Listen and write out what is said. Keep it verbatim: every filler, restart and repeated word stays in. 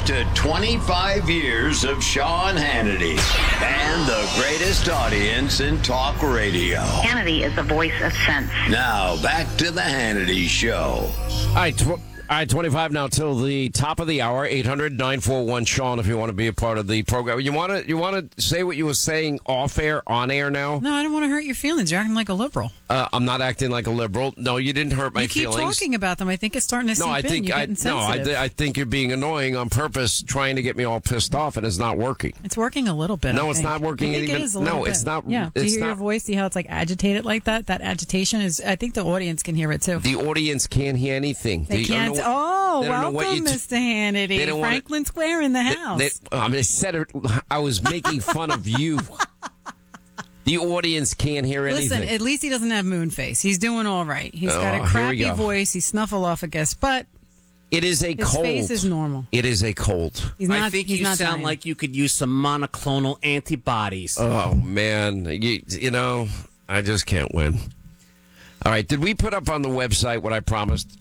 Here's to twenty-five years of Sean Hannity and the greatest audience in talk radio. Hannity is the voice of sense. Now, back to the Hannity Show. All right, tw- all right, twenty-five now till the top of the hour. eight hundred nine four one Sean if you want to be a part of the program. You want to you want to say what you were saying off air, on air now? No, I don't want to hurt your feelings. You're acting like a liberal. Uh, I'm not acting like a liberal. No, you didn't hurt my you keep feelings. talking about them. I think it's starting to No, seep I think in. You're I getting no, I, sensitive. th- I think you're being annoying on purpose, trying to get me all pissed off, and it's not working. It's working a little bit. No, I it's think. not working I think even- It is a no, little it's bit. not- Yeah. Do it's you hear your not- voice? See how it's like agitated like that? That agitation is. I think the audience can hear it too. The audience can't hear anything. They don't can't. know what- oh, they don't know what welcome, you t- Mister Hannity. they don't wanna- Franklin Square in the house. They, I mean, I said it. I was making fun of you. The audience can't hear anything. Listen, at least he doesn't have moon face. He's doing all right. He's Oh, got a here we crappy go. voice. He's snuffleupagus, but It is a his cold. face is normal. It is a cold. He's not. I think he's you not sound dying. like you could use some monoclonal antibodies. Oh man, you, you know, I just can't win. All right, did we put up on the website what I promised?